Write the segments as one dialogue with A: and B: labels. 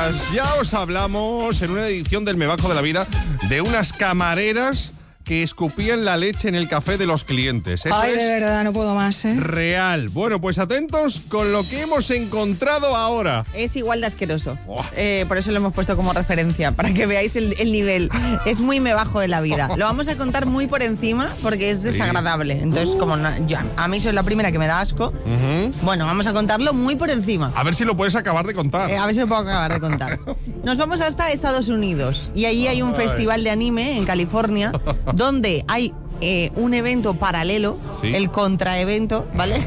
A: días ya os hablamos en una edición del Me Bajo de la Vida de unas camareras que escupían la leche en el café de los clientes. Eso
B: Ay,
A: es
B: de verdad, no puedo más, ¿eh?
A: real. Bueno, pues atentos con lo que hemos encontrado ahora.
C: Es igual de asqueroso.
A: Oh.
C: Por eso lo hemos puesto como referencia, para que veáis el nivel. Es muy me bajo de la vida. Lo vamos a contar muy por encima porque es desagradable. Entonces, como a mí soy la primera que me da asco, bueno, vamos a contarlo muy por encima.
A: A ver si lo puedes acabar de contar.
C: A ver si lo puedo acabar de contar. Nos vamos hasta Estados Unidos y allí hay un festival de anime en California donde hay un evento paralelo,
A: ¿sí?
C: El contraevento, ¿vale?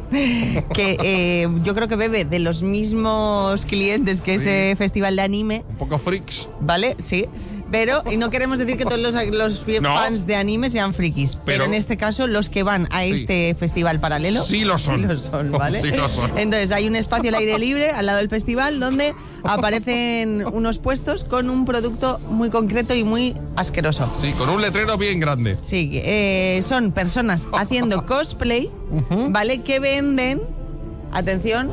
C: que yo creo que bebe de los mismos clientes que
A: Sí.
C: ese festival de anime,
A: Un poco freaks.
C: ¿vale? Sí. Pero, y no queremos decir que todos los
A: No.
C: fans de anime sean frikis, pero en este caso los que van a
A: Sí.
C: este festival paralelo
A: Sí lo son.
C: sí lo son, ¿vale?
A: Sí lo son.
C: Entonces hay un espacio al aire libre al lado del festival donde aparecen unos puestos con un producto muy concreto y muy asqueroso.
A: Sí, con un letrero bien grande.
C: Sí, son personas haciendo cosplay, ¿vale? Que venden, atención,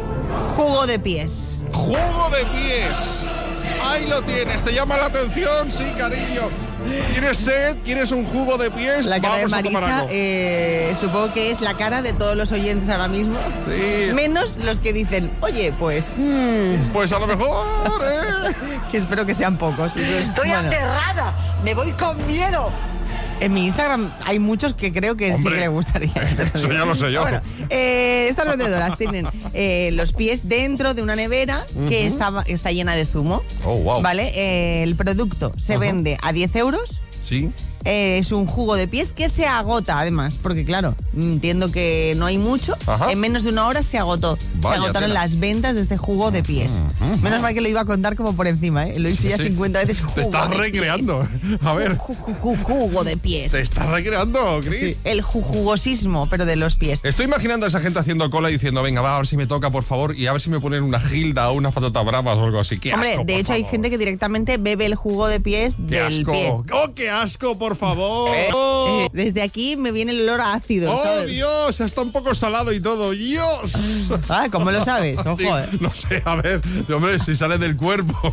C: jugo de pies.
A: ¡Jugo de pies! Ahí lo tienes, ¿te llama la atención? Sí, cariño. ¿Tienes sed? ¿Quieres un jugo de pies?
C: La cara
A: Vamos
C: de
A: a tomar
C: Marisa,
A: algo.
C: supongo que es la cara de todos los oyentes ahora mismo.
A: Sí.
C: Menos los que dicen, oye, pues,
A: Pues a lo mejor,
C: que espero que sean pocos.
B: Estoy
C: Bueno,
B: aterrada, me voy con miedo.
C: en mi Instagram hay muchos que creo que sí
A: Hombre,
C: que le gustaría.
A: eso ya lo sé yo.
C: Bueno, estas vendedoras tienen los pies dentro de una nevera que está llena de zumo.
A: Oh, wow.
C: ¿Vale? El producto se vende a 10 euros.
A: Sí.
C: Es un jugo de pies que se agota, además, porque claro, entiendo que no hay mucho.
A: Ajá.
C: En menos de una hora se agotó.
A: Vaya
C: se agotaron
A: tela.
C: las ventas de este jugo de pies. Menos mal que lo iba a contar como por encima, ¿eh? Lo he dicho
A: Sí,
C: ya
A: sí.
C: 50 veces. Jugo
A: Te estás
C: de
A: recreando.
C: pies.
A: A ver,
C: Jugo de pies.
A: te estás recreando, Chris.
C: Sí, el jugosismo, pero de los pies.
A: Estoy imaginando a esa gente haciendo cola y diciendo, venga, va, a ver si me toca, por favor, y a ver si me ponen una gilda o unas patatas bravas o algo así. ¡Qué
C: Hombre,
A: asco,
C: de
A: por
C: hecho hay
A: favor!
C: gente que directamente bebe el jugo de pies
A: ¡Qué
C: del
A: asco!
C: pie.
A: ¡Oh, qué asco, por favor!
C: Desde aquí me viene el olor a ácido,
A: ¡Oh,
C: ¿sabes?
A: Dios! Está un poco salado y todo. ¡Dios!
C: Ah, ¿cómo lo sabes? Ojo,
A: No sé, a ver, hombre, si sale del cuerpo.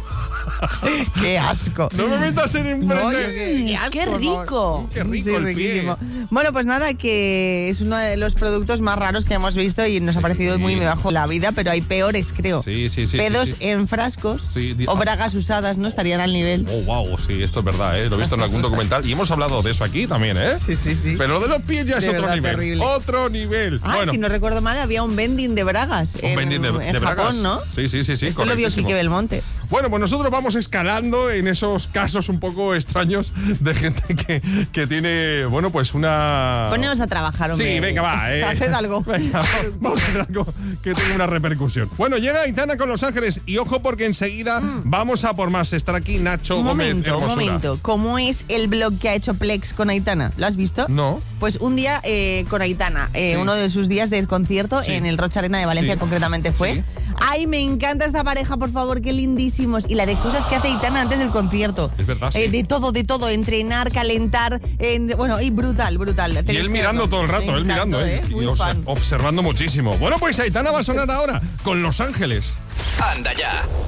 C: Qué asco.
A: No me metas en
C: No,
A: enfrente.
C: qué asco,
B: ¡Qué
C: por favor.
B: rico!
A: ¡Qué rico
C: Sí,
A: el pie!
C: riquísimo. Bueno, pues nada, que es uno de los productos más raros que hemos visto y nos ha parecido
A: Sí.
C: muy me bajo la vida, pero hay peores, creo.
A: Sí, sí, sí.
C: Pedos
A: sí, sí.
C: en frascos
A: Sí,
C: o bragas usadas, ¿no? Estarían al nivel.
A: Oh, wow, sí, esto es verdad, ¿eh? Lo he visto en algún documental y hemos hablado de eso aquí también, ¿eh?
C: Sí, sí, sí.
A: Pero lo de los pies ya es
C: De
A: otro
C: verdad,
A: nivel.
C: terrible.
A: Otro nivel.
C: Ah,
A: bueno,
C: si no recuerdo mal, había un vending de bragas
A: un vending de
C: en
A: bragas.
C: Japón, ¿no?
A: Sí, sí, sí, sí.
C: Esto lo vio
A: correctísimo.
C: Quique Belmonte.
A: Bueno, pues nosotros vamos escalando en esos casos un poco extraños de gente que tiene, bueno, pues una...
C: Poneos a trabajar, hombre.
A: Sí, venga, va.
C: Haced algo.
A: Venga, vamos a hacer algo que tenga una repercusión. Bueno, llega Aitana con Los Ángeles y ojo porque enseguida vamos a por más. Estará aquí Nacho
C: Un
A: Gómez.
C: momento, un
A: Hermosura.
C: momento. ¿Cómo es el blog que ha hecho Plex con Aitana? ¿Lo has visto?
A: No.
C: Pues un día con Aitana,
A: Sí.
C: uno de sus días de concierto
A: Sí.
C: en el Rocha Arena de Valencia
A: Sí.
C: concretamente fue.
A: Sí.
C: Ay, me encanta esta pareja, por favor, qué lindísimos. Y la de cosas que hace Aitana antes del concierto.
A: Es verdad, sí.
C: De todo. Entrenar, calentar, bueno, y brutal.
A: Y
C: Tenéis
A: él
C: que
A: mirando
C: verlo.
A: todo el rato,
C: Me
A: él mirando,
C: encantó,
A: y
C: Muy fan.
A: observando muchísimo. Bueno, pues Aitana va a sonar ahora con Los Ángeles.
D: Anda ya.